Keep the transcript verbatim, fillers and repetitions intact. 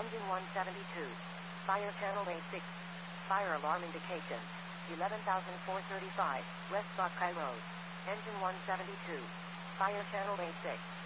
Engine one seventy-two. Fire channel A six. Fire alarm indication. eleven thousand four hundred thirty-five, West Buckeye Road. Engine one seventy-two. Fire channel A six.